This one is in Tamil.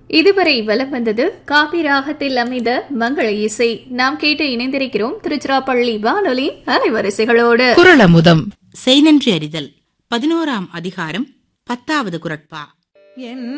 இதுவரை வலம் வந்தது காபி ராகத்தில் அமைந்த மங்கள இசை. நாம் கேட்டு இணைந்திருக்கிறோம் திருச்சிராப்பள்ளி வானொலி அலைவரிசைகளோடு. குறளமுதம் செய்நன்றி அறிதல் 11ஆம் அதிகாரம் 10வது குறட்பா.